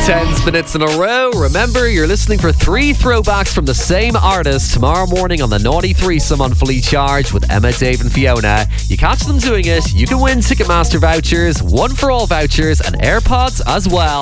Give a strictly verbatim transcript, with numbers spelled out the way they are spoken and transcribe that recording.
Tens minutes in a row. Remember, you're listening for three throwbacks from the same artist tomorrow morning on the Naughty Threesome on Fully Charged with Emma, Dave and Fiona. You catch them doing it, you can win Ticketmaster vouchers, One for All vouchers and AirPods as well.